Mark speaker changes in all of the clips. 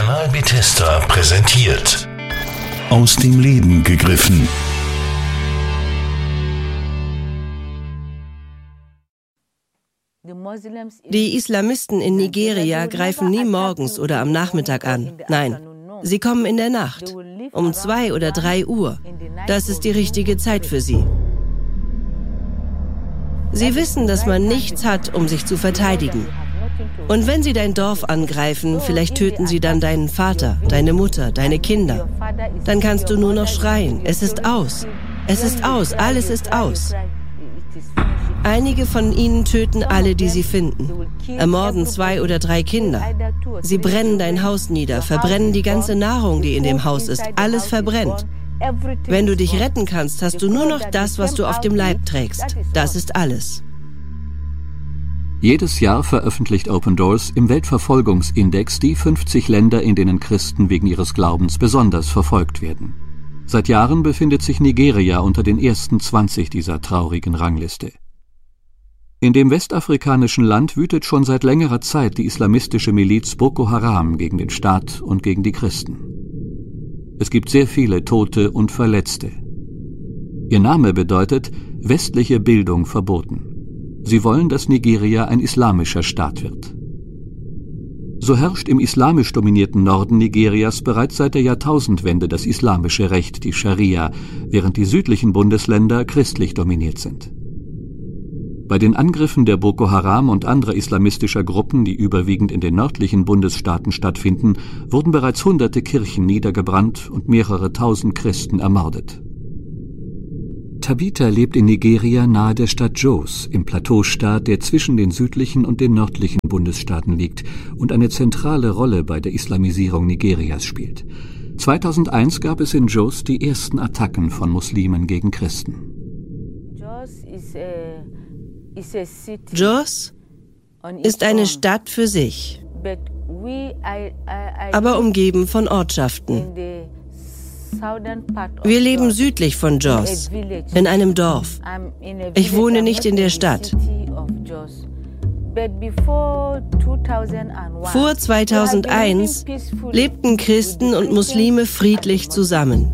Speaker 1: Kanal Bethesda präsentiert. Aus dem Leben gegriffen.
Speaker 2: Die Islamisten in Nigeria greifen nie morgens oder am Nachmittag an. Nein, sie kommen in der Nacht, um 2 oder 3 Uhr. Das ist die richtige Zeit für sie. Sie wissen, dass man nichts hat, um sich zu verteidigen. Und wenn sie dein Dorf angreifen, vielleicht töten sie dann deinen Vater, deine Mutter, deine Kinder. Dann kannst du nur noch schreien, es ist aus. Es ist aus, alles ist aus. Einige von ihnen töten alle, die sie finden, ermorden 2 oder 3 Kinder. Sie brennen dein Haus nieder, verbrennen die ganze Nahrung, die in dem Haus ist, alles verbrennt. Wenn du dich retten kannst, hast du nur noch das, was du auf dem Leib trägst. Das ist alles.
Speaker 3: Jedes Jahr veröffentlicht Open Doors im Weltverfolgungsindex die 50 Länder, in denen Christen wegen ihres Glaubens besonders verfolgt werden. Seit Jahren befindet sich Nigeria unter den ersten 20 dieser traurigen Rangliste. In dem westafrikanischen Land wütet schon seit längerer Zeit die islamistische Miliz Boko Haram gegen den Staat und gegen die Christen. Es gibt sehr viele Tote und Verletzte. Ihr Name bedeutet westliche Bildung verboten. Sie wollen, dass Nigeria ein islamischer Staat wird. So herrscht im islamisch dominierten Norden Nigerias bereits seit der Jahrtausendwende das islamische Recht, die Scharia, während die südlichen Bundesländer christlich dominiert sind. Bei den Angriffen der Boko Haram und anderer islamistischer Gruppen, die überwiegend in den nördlichen Bundesstaaten stattfinden, wurden bereits hunderte Kirchen niedergebrannt und mehrere tausend Christen ermordet. Tabitha lebt in Nigeria nahe der Stadt Jos, im Plateaustaat, der zwischen den südlichen und den nördlichen Bundesstaaten liegt und eine zentrale Rolle bei der Islamisierung Nigerias spielt. 2001 gab es in Jos die ersten Attacken von Muslimen gegen Christen.
Speaker 2: Jos ist eine Stadt für sich, aber umgeben von Ortschaften. Wir leben südlich von Jos, in einem Dorf. Ich wohne nicht in der Stadt. Vor 2001 lebten Christen und Muslime friedlich zusammen.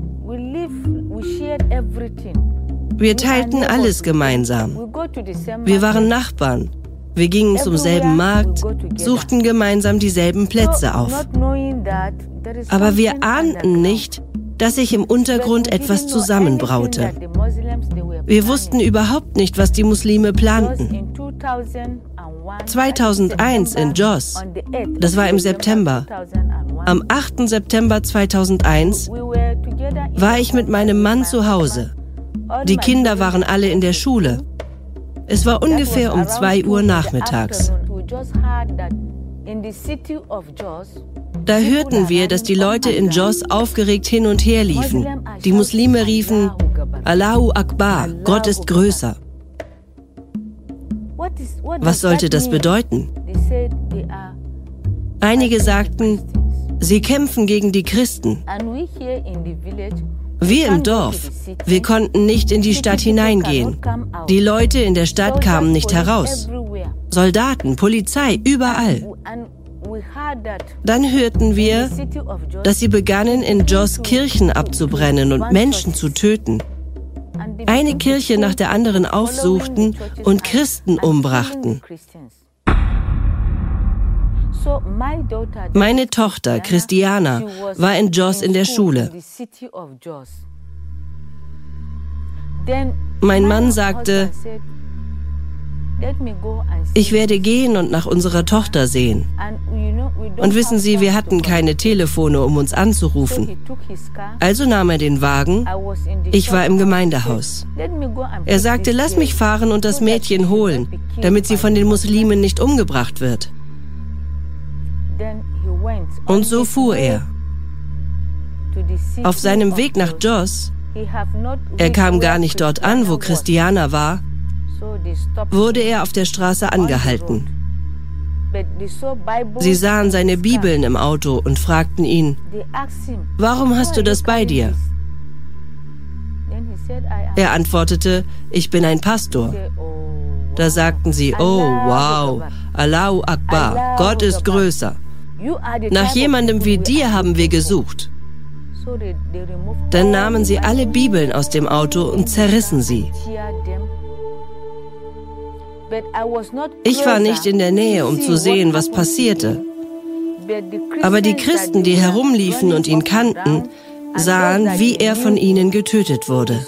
Speaker 2: Wir teilten alles gemeinsam. Wir waren Nachbarn. Wir gingen zum selben Markt, suchten gemeinsam dieselben Plätze auf. Aber wir ahnten nicht, dass sich im Untergrund etwas zusammenbraute. Wir wussten überhaupt nicht, was die Muslime planten. 2001 in Jos, das war im September. Am 8. September 2001 war ich mit meinem Mann zu Hause. Die Kinder waren alle in der Schule. Es war ungefähr um 2 Uhr nachmittags. Da hörten wir, dass die Leute in Jos aufgeregt hin und her liefen. Die Muslime riefen, Allahu Akbar, Gott ist größer. Was sollte das bedeuten? Einige sagten, sie kämpfen gegen die Christen. Wir im Dorf, wir konnten nicht in die Stadt hineingehen. Die Leute in der Stadt kamen nicht heraus. Soldaten, Polizei, überall. Dann hörten wir, dass sie begannen, in Jos Kirchen abzubrennen und Menschen zu töten. Eine Kirche nach der anderen aufsuchten und Christen umbrachten. Meine Tochter, Christiana, war in Jos in der Schule. Mein Mann sagte, ich werde gehen und nach unserer Tochter sehen. Und wissen Sie, wir hatten keine Telefone, um uns anzurufen. Also nahm er den Wagen. Ich war im Gemeindehaus. Er sagte, lass mich fahren und das Mädchen holen, damit sie von den Muslimen nicht umgebracht wird. Und so fuhr er. Auf seinem Weg nach Jos, er kam gar nicht dort an, wo Christiana war, wurde er auf der Straße angehalten. Sie sahen seine Bibeln im Auto und fragten ihn, warum hast du das bei dir? Er antwortete, ich bin ein Pastor. Da sagten sie, oh wow, Allahu Akbar, Gott ist größer. Nach jemandem wie dir haben wir gesucht. Dann nahmen sie alle Bibeln aus dem Auto und zerrissen sie. Ich war nicht in der Nähe, um zu sehen, was passierte. Aber die Christen, die herumliefen und ihn kannten, sahen, wie er von ihnen getötet wurde.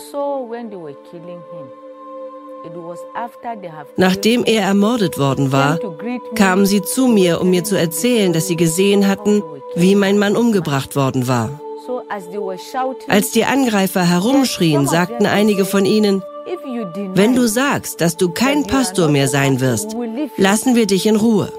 Speaker 2: Nachdem er ermordet worden war, kamen sie zu mir, um mir zu erzählen, dass sie gesehen hatten, wie mein Mann umgebracht worden war. Als die Angreifer herumschrien, sagten einige von ihnen: Wenn du sagst, dass du kein Pastor mehr sein wirst, lassen wir dich in Ruhe.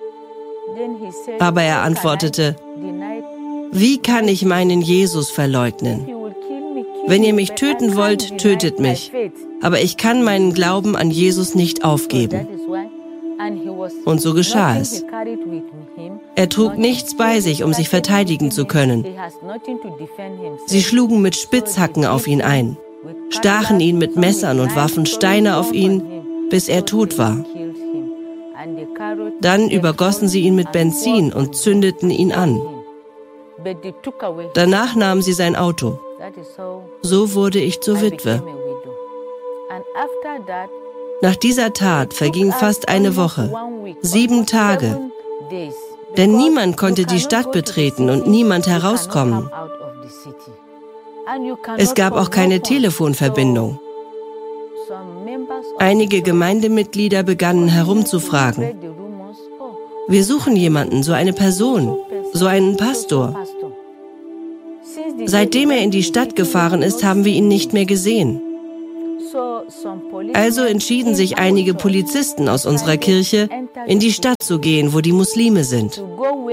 Speaker 2: Aber er antwortete: Wie kann ich meinen Jesus verleugnen? Wenn ihr mich töten wollt, tötet mich. Aber ich kann meinen Glauben an Jesus nicht aufgeben. Und so geschah es. Er trug nichts bei sich, um sich verteidigen zu können. Sie schlugen mit Spitzhacken auf ihn ein, stachen ihn mit Messern und warfen Steine auf ihn, bis er tot war. Dann übergossen sie ihn mit Benzin und zündeten ihn an. Danach nahmen sie sein Auto. So wurde ich zur Witwe. Nach dieser Tat verging fast eine Woche, 7 Tage. Denn niemand konnte die Stadt betreten und niemand herauskommen. Es gab auch keine Telefonverbindung. Einige Gemeindemitglieder begannen herumzufragen: Wir suchen jemanden, so eine Person, so einen Pastor. Seitdem er in die Stadt gefahren ist, haben wir ihn nicht mehr gesehen. Also entschieden sich einige Polizisten aus unserer Kirche, in die Stadt zu gehen, wo die Muslime sind.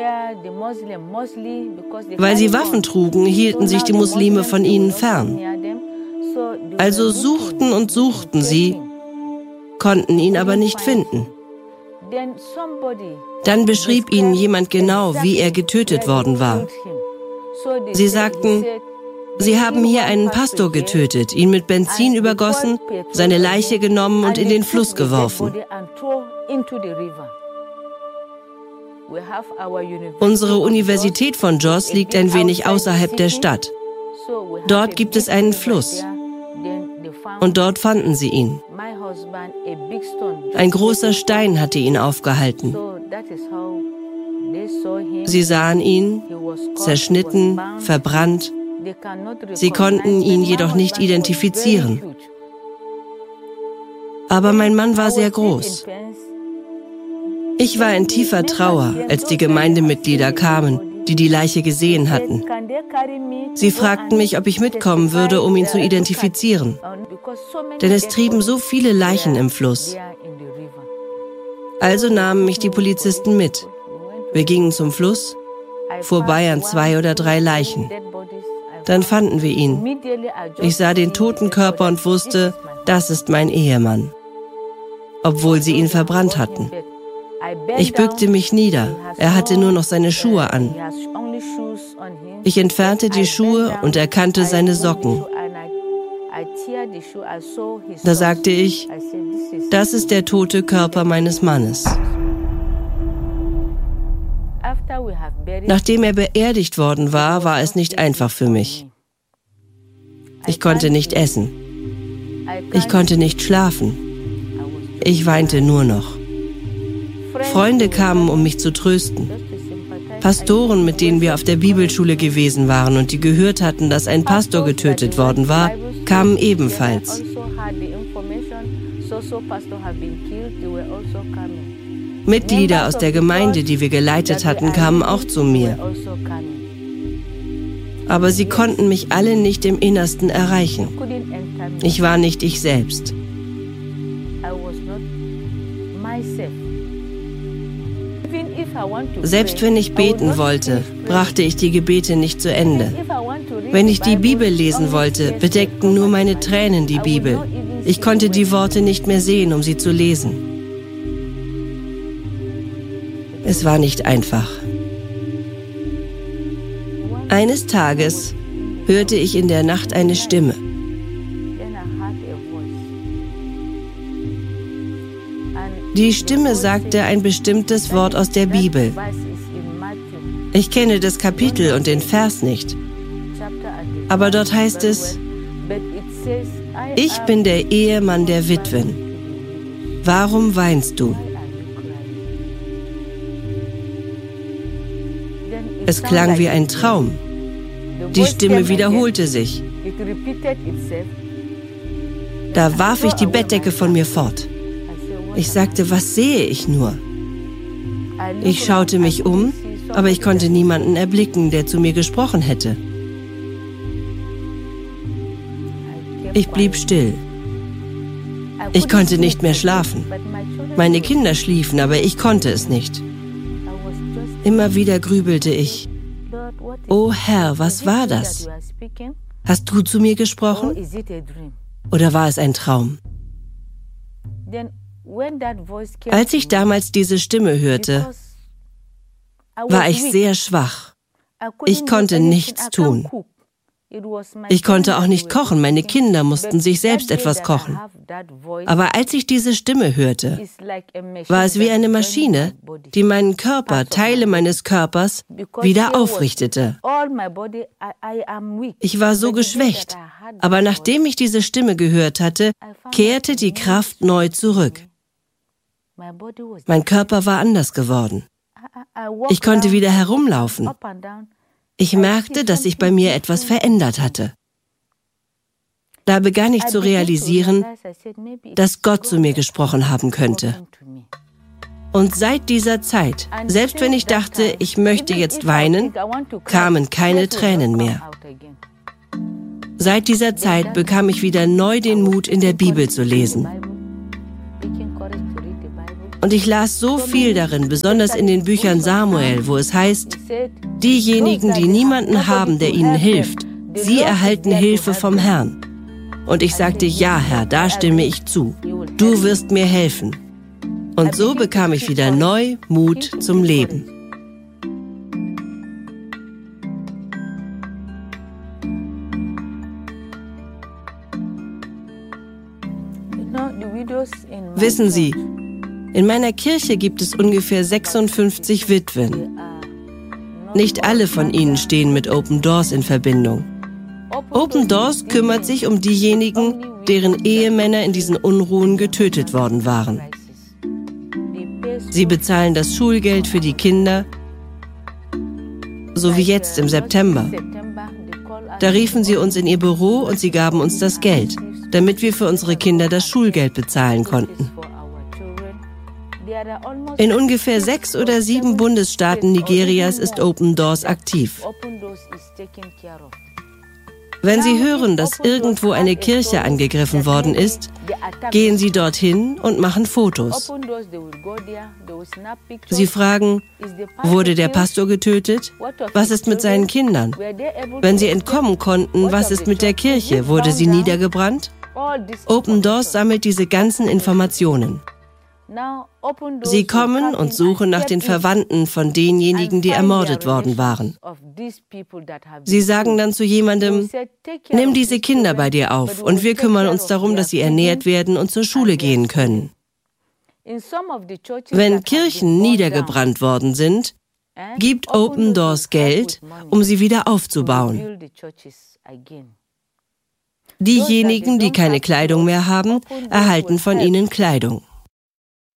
Speaker 2: Weil sie Waffen trugen, hielten sich die Muslime von ihnen fern. Also suchten und suchten sie, konnten ihn aber nicht finden. Dann beschrieb ihnen jemand genau, wie er getötet worden war. Sie sagten: Sie haben hier einen Pastor getötet, ihn mit Benzin übergossen, seine Leiche genommen und in den Fluss geworfen. Unsere Universität von Jos liegt ein wenig außerhalb der Stadt. Dort gibt es einen Fluss. Und dort fanden sie ihn. Ein großer Stein hatte ihn aufgehalten. Sie sahen ihn, zerschnitten, verbrannt. Sie konnten ihn jedoch nicht identifizieren. Aber mein Mann war sehr groß. Ich war in tiefer Trauer, als die Gemeindemitglieder kamen, die die Leiche gesehen hatten. Sie fragten mich, ob ich mitkommen würde, um ihn zu identifizieren. Denn es trieben so viele Leichen im Fluss. Also nahmen mich die Polizisten mit. Wir gingen zum Fluss, vorbei an 2 oder 3 Leichen. Dann fanden wir ihn. Ich sah den toten Körper und wusste, das ist mein Ehemann, obwohl sie ihn verbrannt hatten. Ich bückte mich nieder. Er hatte nur noch seine Schuhe an. Ich entfernte die Schuhe und erkannte seine Socken. Da sagte ich: Das ist der tote Körper meines Mannes. Nachdem er beerdigt worden war, war es nicht einfach für mich. Ich konnte nicht essen. Ich konnte nicht schlafen. Ich weinte nur noch. Freunde kamen, um mich zu trösten. Pastoren, mit denen wir auf der Bibelschule gewesen waren und die gehört hatten, dass ein Pastor getötet worden war, kamen ebenfalls. Mitglieder aus der Gemeinde, die wir geleitet hatten, kamen auch zu mir. Aber sie konnten mich alle nicht im Innersten erreichen. Ich war nicht ich selbst. Selbst wenn ich beten wollte, brachte ich die Gebete nicht zu Ende. Wenn ich die Bibel lesen wollte, bedeckten nur meine Tränen die Bibel. Ich konnte die Worte nicht mehr sehen, um sie zu lesen. Es war nicht einfach. Eines Tages hörte ich in der Nacht eine Stimme. Die Stimme sagte ein bestimmtes Wort aus der Bibel. Ich kenne das Kapitel und den Vers nicht. Aber dort heißt es, ich bin der Ehemann der Witwen. Warum weinst du? Es klang wie ein Traum. Die Stimme wiederholte sich. Da warf ich die Bettdecke von mir fort. Ich sagte, was sehe ich nur? Ich schaute mich um, aber ich konnte niemanden erblicken, der zu mir gesprochen hätte. Ich blieb still. Ich konnte nicht mehr schlafen. Meine Kinder schliefen, aber ich konnte es nicht. Immer wieder grübelte ich. O Herr, was war das? Hast du zu mir gesprochen? Oder war es ein Traum? Als ich damals diese Stimme hörte, war ich sehr schwach. Ich konnte nichts tun. Ich konnte auch nicht kochen, meine Kinder mussten sich selbst etwas kochen. Aber als ich diese Stimme hörte, war es wie eine Maschine, die meinen Körper, Teile meines Körpers, wieder aufrichtete. Ich war so geschwächt, aber nachdem ich diese Stimme gehört hatte, kehrte die Kraft neu zurück. Mein Körper war anders geworden. Ich konnte wieder herumlaufen. Ich merkte, dass sich bei mir etwas verändert hatte. Da begann ich zu realisieren, dass Gott zu mir gesprochen haben könnte. Und seit dieser Zeit, selbst wenn ich dachte, ich möchte jetzt weinen, kamen keine Tränen mehr. Seit dieser Zeit bekam ich wieder neu den Mut, in der Bibel zu lesen. Und ich las so viel darin, besonders in den Büchern Samuel, wo es heißt, diejenigen, die niemanden haben, der ihnen hilft, sie erhalten Hilfe vom Herrn. Und ich sagte, ja, Herr, da stimme ich zu. Du wirst mir helfen. Und so bekam ich wieder neu Mut zum Leben. Wissen Sie, in meiner Kirche gibt es ungefähr 56 Witwen. Nicht alle von ihnen stehen mit Open Doors in Verbindung. Open Doors kümmert sich um diejenigen, deren Ehemänner in diesen Unruhen getötet worden waren. Sie bezahlen das Schulgeld für die Kinder, so wie jetzt im September. Da riefen sie uns in ihr Büro und sie gaben uns das Geld, damit wir für unsere Kinder das Schulgeld bezahlen konnten. In ungefähr 6 oder 7 Bundesstaaten Nigerias ist Open Doors aktiv. Wenn Sie hören, dass irgendwo eine Kirche angegriffen worden ist, gehen Sie dorthin und machen Fotos. Sie fragen, wurde der Pastor getötet? Was ist mit seinen Kindern? Wenn sie entkommen konnten, was ist mit der Kirche? Wurde sie niedergebrannt? Open Doors sammelt diese ganzen Informationen. Sie kommen und suchen nach den Verwandten von denjenigen, die ermordet worden waren. Sie sagen dann zu jemandem, nimm diese Kinder bei dir auf und wir kümmern uns darum, dass sie ernährt werden und zur Schule gehen können. Wenn Kirchen niedergebrannt worden sind, gibt Open Doors Geld, um sie wieder aufzubauen. Diejenigen, die keine Kleidung mehr haben, erhalten von ihnen Kleidung.